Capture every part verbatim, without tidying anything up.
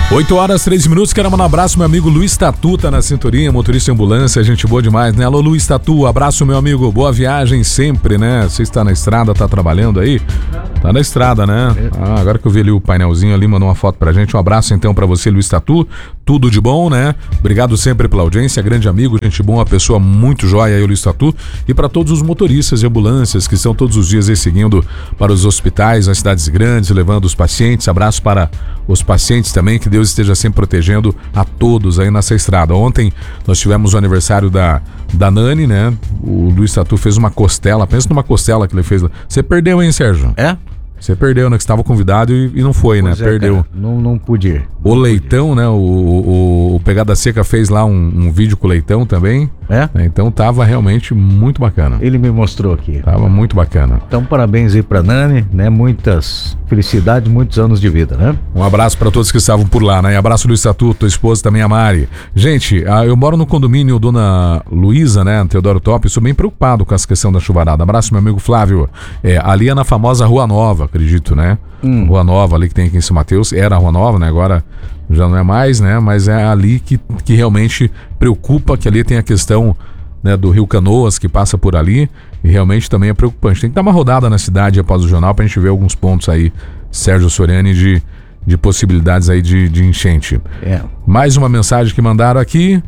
oito horas, três minutos, quero mandar um abraço, meu amigo Luiz Tatu, tá na cinturinha, motorista de ambulância, gente boa demais, né? Alô, Luiz Tatu, abraço, meu amigo, boa viagem sempre, né? Você está na estrada, tá trabalhando aí? Tá na estrada, né? Ah, agora que eu vi ali o painelzinho ali, mandou uma foto pra gente, um abraço então pra você, Luiz Tatu, tudo de bom, né? Obrigado sempre pela audiência, grande amigo, gente boa, uma pessoa muito jóia aí, o Luiz Tatu, e pra todos os motoristas de ambulâncias que estão todos os dias aí seguindo para os hospitais, nas cidades grandes, levando os pacientes, abraço para os pacientes também, que Deus esteja sempre protegendo a todos aí nessa estrada. Ontem nós tivemos o aniversário da, da Nani, né? O Luiz Tatu fez uma costela, pensa numa costela que ele fez. Você perdeu, hein, Sérgio? É? Você perdeu, né? Que estava convidado e, e não foi, pois né? É, perdeu. Cara, não, não pude ir. O Leitão, né? O, o, o Pegada Seca fez lá um, um vídeo com o Leitão também. É? Então tava realmente muito bacana. Ele me mostrou aqui. Tava muito bacana. Então parabéns aí pra Nani, né? Muitas felicidades, muitos anos de vida, né? Um abraço pra todos que estavam por lá, né? E abraço Luiz Tatu, tua esposa também, a Mari. Gente, eu moro no condomínio Dona Luísa, né? Teodoro Top, sou bem preocupado com essa questão da chuvarada. Abraço, meu amigo Flávio. É, ali é na famosa Rua Nova, acredito, né? Hum. Rua Nova ali que tem aqui em São Mateus. Era a Rua Nova, né? Agora já não é mais, né? Mas é ali que, que realmente preocupa, que ali tem a questão, né, do Rio Canoas que passa por ali e realmente também é preocupante. Tem que dar uma rodada na cidade após o jornal pra gente ver alguns pontos aí, Sérgio Soriani, de, de possibilidades aí de, de enchente. É. Mais uma mensagem que mandaram aqui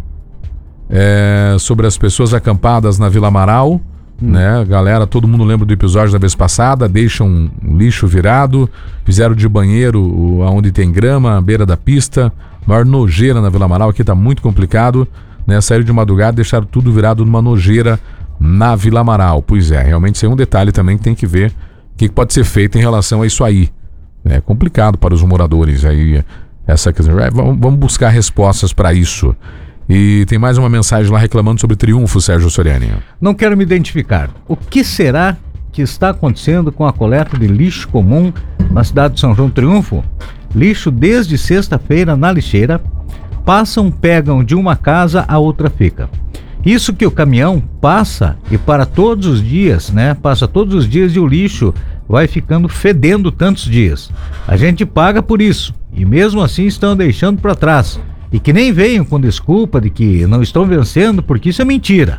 é, sobre as pessoas acampadas na Vila Amaral. Hum. Né, galera, todo mundo lembra do episódio da vez passada, deixam um lixo virado, fizeram de banheiro onde tem grama, à beira da pista, maior nojeira na Vila Amaral, aqui tá muito complicado, né, saíram de madrugada, deixaram tudo virado numa nojeira na Vila Amaral. Pois é, realmente isso é um detalhe também que tem que ver o que pode ser feito em relação a isso aí. É complicado para os moradores aí, essa questão. Vamos buscar respostas para isso. E tem mais uma mensagem lá reclamando sobre Triunfo, Sérgio Soriani. Não quero me identificar. O que será que está acontecendo com a coleta de lixo comum na cidade de São João do Triunfo? Lixo desde sexta-feira na lixeira, passam, pegam de uma casa, a outra fica. Isso que o caminhão passa e para todos os dias, né? Passa todos os dias e o lixo vai ficando fedendo tantos dias. A gente paga por isso e mesmo assim estão deixando para trás. E que nem venham com desculpa de que não estão vencendo, porque isso é mentira.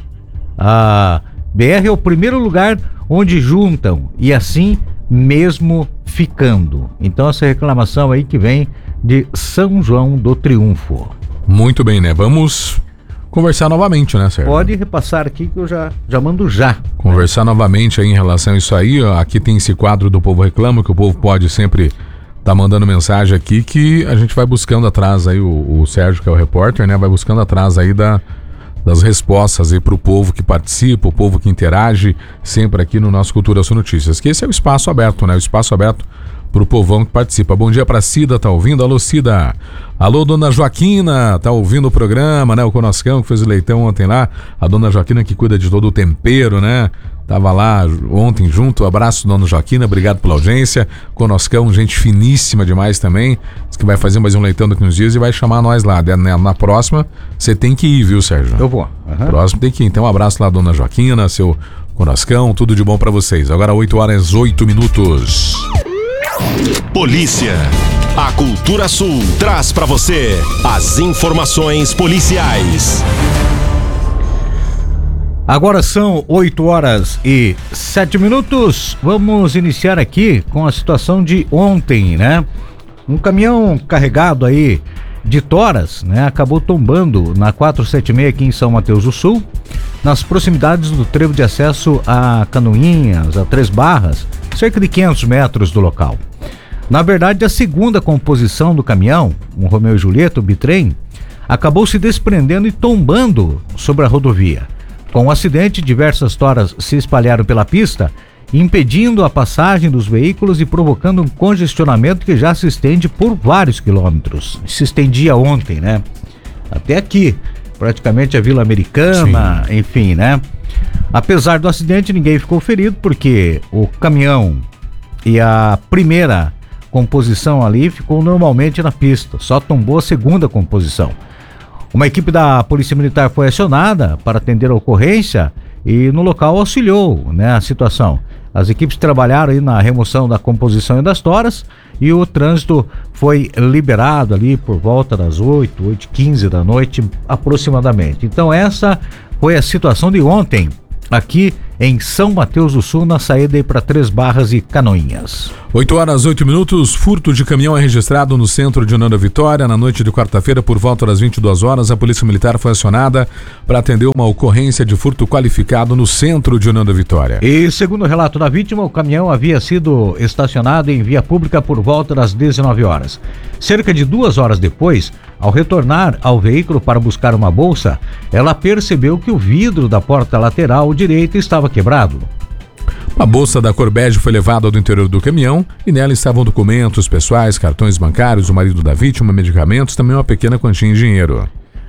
A B R é o primeiro lugar onde juntam e assim mesmo ficando. Então essa reclamação aí que vem de São João do Triunfo. Muito bem, né? Vamos conversar novamente, né, Sérgio? Pode repassar aqui que eu já, já mando já. Conversar né? novamente aí em relação a isso aí. Ó, aqui tem esse quadro do Povo Reclama, que o povo pode sempre tá mandando mensagem aqui, que a gente vai buscando atrás aí, o, o Sérgio, que é o repórter, né? Vai buscando atrás aí da, das respostas aí pro povo que participa, o povo que interage sempre aqui no nosso Cultura Sul Notícias. Que esse é o espaço aberto, né? O espaço aberto pro povão que participa. Bom dia pra Cida, tá ouvindo? Alô, Cida. Alô, dona Joaquina, tá ouvindo o programa, né? O Conoscão que fez o leitão ontem lá. A dona Joaquina que cuida de todo o tempero, né? Tava lá ontem junto, abraço dona Joaquina, obrigado pela audiência. Conoscão, gente finíssima demais também. Diz que vai fazer mais um leitão daqui uns dias e vai chamar nós lá. Na, na próxima, você tem que ir, viu, Sérgio? Eu vou. Uhum. Próximo tem que ir. Então um abraço lá, dona Joaquina, seu Conoscão, tudo de bom pra vocês. Agora oito horas, oito minutos. Polícia. A Cultura Sul traz pra você as informações policiais. Agora são oito horas e sete minutos. Vamos iniciar aqui com a situação de ontem, né? Um caminhão carregado aí de toras, né? Acabou tombando na quatrocentos e setenta e seis aqui em São Mateus do Sul, nas proximidades do trevo de acesso a Canoinhas, a Três Barras, cerca de quinhentos metros do local. Na verdade, a segunda composição do caminhão, um Romeo e Julieta, o bitrem, acabou se desprendendo e tombando sobre a rodovia. Com o acidente, diversas toras se espalharam pela pista, impedindo a passagem dos veículos e provocando um congestionamento que já se estende por vários quilômetros. Se estendia ontem, né? Até aqui, praticamente a Vila Americana, sim, enfim, né? Apesar do acidente, ninguém ficou ferido, porque o caminhão e a primeira composição ali ficou normalmente na pista, só tombou a segunda composição. Uma equipe da Polícia Militar foi acionada para atender a ocorrência e no local auxiliou, né, a situação. As equipes trabalharam aí na remoção da composição e das toras e o trânsito foi liberado ali por volta das oito, oito e quinze da noite aproximadamente. Então essa foi a situação de ontem aqui em São Mateus do Sul, na saída para Três Barras e Canoinhas. oito horas, oito minutos, furto de caminhão é registrado no centro de União da Vitória. Na noite de quarta-feira, por volta das vinte e duas horas, a Polícia Militar foi acionada para atender uma ocorrência de furto qualificado no centro de União da Vitória. E segundo o relato da vítima, o caminhão havia sido estacionado em via pública por volta das dezenove horas. Cerca de duas horas depois, ao retornar ao veículo para buscar uma bolsa, ela percebeu que o vidro da porta lateral direita estava quebrado. A bolsa da cor bege foi levada do interior do caminhão e nela estavam documentos pessoais, cartões bancários, o marido da vítima, medicamentos, também uma pequena quantia em dinheiro.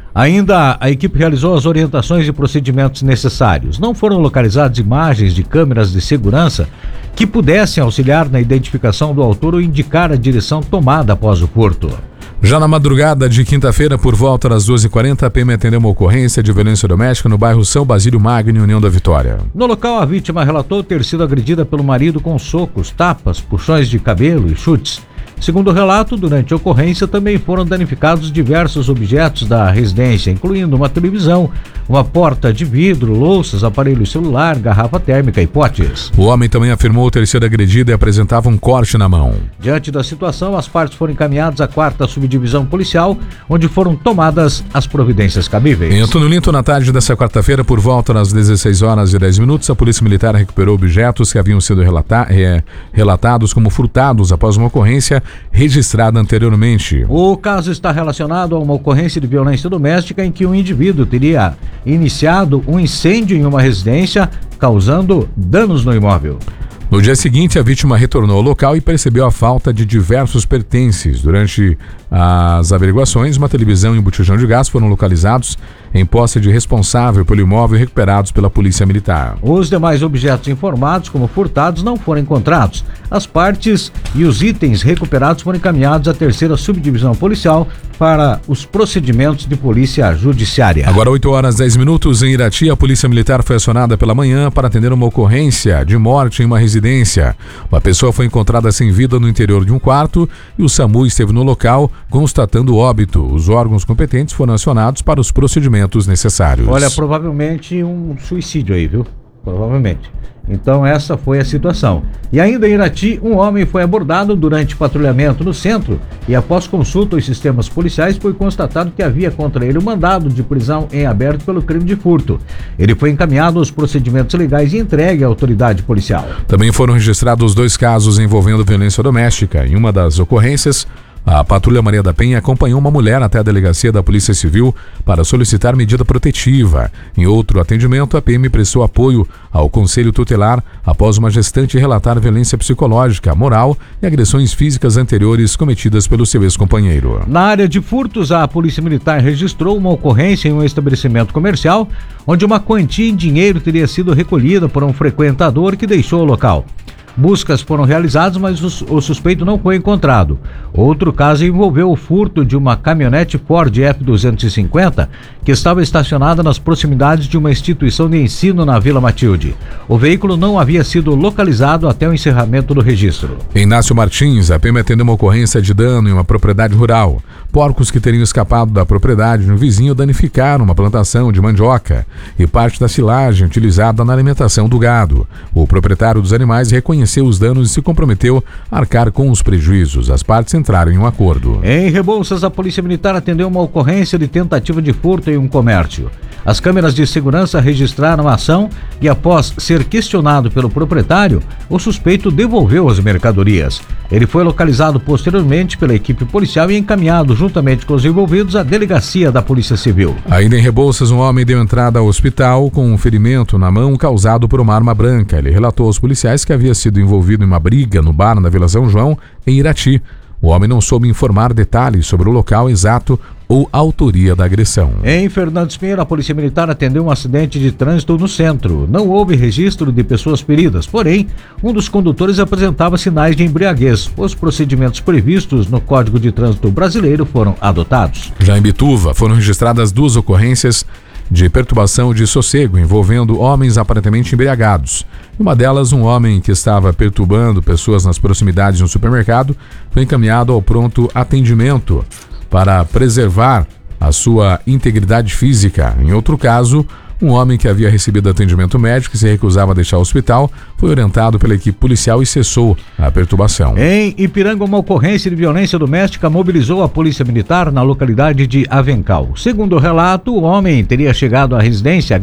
Ainda a equipe realizou as orientações e procedimentos necessários. Não foram localizadas imagens de câmeras de segurança que pudessem auxiliar na identificação do autor ou indicar a direção tomada após o furto. Já na madrugada de quinta-feira, por volta das duas e quarenta, a P M atendeu uma ocorrência de violência doméstica no bairro São Basílio Magno, União da Vitória. No local, a vítima relatou ter sido agredida pelo marido com socos, tapas, puxões de cabelo e chutes. Segundo o relato, durante a ocorrência também foram danificados diversos objetos da residência, incluindo uma televisão, uma porta de vidro, louças, aparelho celular, garrafa térmica e potes. O homem também afirmou ter sido agredido e apresentava um corte na mão. Diante da situação, as partes foram encaminhadas à quarta subdivisão policial, onde foram tomadas as providências cabíveis. Em Antônio Linto, na tarde dessa quarta-feira, por volta das dezesseis horas e dez minutos, a Polícia Militar recuperou objetos que haviam sido relata- é, relatados como furtados após uma ocorrência registrada anteriormente. O caso está relacionado a uma ocorrência de violência doméstica em que um indivíduo teria iniciado um incêndio em uma residência, causando danos no imóvel. No dia seguinte, a vítima retornou ao local e percebeu a falta de diversos pertences. Durante as averiguações, uma televisão e um botijão de gás foram localizados em posse de responsável pelo imóvel e recuperados pela Polícia Militar. Os demais objetos informados como furtados não foram encontrados. As partes e os itens recuperados foram encaminhados à terceira subdivisão policial para os procedimentos de polícia judiciária. Agora oito horas e dez minutos, em Irati, a Polícia Militar foi acionada pela manhã para atender uma ocorrência de morte em uma residência. Uma pessoa foi encontrada sem vida no interior de um quarto e o SAMU esteve no local constatando o óbito. Os órgãos competentes foram acionados para os procedimentos necessários. Olha, provavelmente um suicídio aí, viu? Provavelmente. Então essa foi a situação. E ainda em Irati, um homem foi abordado durante patrulhamento no centro e após consulta aos sistemas policiais foi constatado que havia contra ele um mandado de prisão em aberto pelo crime de furto. Ele foi encaminhado aos procedimentos legais e entregue à autoridade policial. Também foram registrados dois casos envolvendo violência doméstica. Em uma das ocorrências, a Patrulha Maria da Penha acompanhou uma mulher até a delegacia da Polícia Civil para solicitar medida protetiva. Em outro atendimento, a P M prestou apoio ao Conselho Tutelar após uma gestante relatar violência psicológica, moral e agressões físicas anteriores cometidas pelo seu ex-companheiro. Na área de furtos, a Polícia Militar registrou uma ocorrência em um estabelecimento comercial, onde uma quantia em dinheiro teria sido recolhida por um frequentador que deixou o local. Buscas foram realizadas, mas o, o suspeito não foi encontrado. Outro caso envolveu o furto de uma caminhonete Ford F duzentos e cinquenta que estava estacionada nas proximidades de uma instituição de ensino na Vila Matilde. O veículo não havia sido localizado até o encerramento do registro. Em Inácio Martins, a P M atendeu uma ocorrência de dano em uma propriedade rural. Porcos que teriam escapado da propriedade de um vizinho danificaram uma plantação de mandioca e parte da silagem utilizada na alimentação do gado. O proprietário dos animais reconheceu os danos e se comprometeu a arcar com os prejuízos. As partes entraram em um acordo. Em Rebouças, a Polícia Militar atendeu uma ocorrência de tentativa de furto em um comércio. As câmeras de segurança registraram a ação e, após ser questionado pelo proprietário, o suspeito devolveu as mercadorias. Ele foi localizado posteriormente pela equipe policial e encaminhado juntamente com os envolvidos à delegacia da Polícia Civil. Ainda em Rebouças, um homem deu entrada ao hospital com um ferimento na mão causado por uma arma branca. Ele relatou aos policiais que havia sido envolvido em uma briga no bar na Vila São João, em Irati. O homem não soube informar detalhes sobre o local exato ou autoria da agressão. Em Fernandes Pinheiro, a Polícia Militar atendeu um acidente de trânsito no centro. Não houve registro de pessoas feridas, porém, um dos condutores apresentava sinais de embriaguez. Os procedimentos previstos no Código de Trânsito Brasileiro foram adotados. Já em Bituva, foram registradas duas ocorrências de perturbação de sossego envolvendo homens aparentemente embriagados. Uma delas, um homem que estava perturbando pessoas nas proximidades de um supermercado, foi encaminhado ao pronto atendimento para preservar a sua integridade física. Em outro caso, um homem que havia recebido atendimento médico e se recusava a deixar o hospital foi orientado pela equipe policial e cessou a perturbação. Em Ipiranga, uma ocorrência de violência doméstica mobilizou a polícia militar na localidade de Avencal. Segundo o relato, o homem teria chegado à residência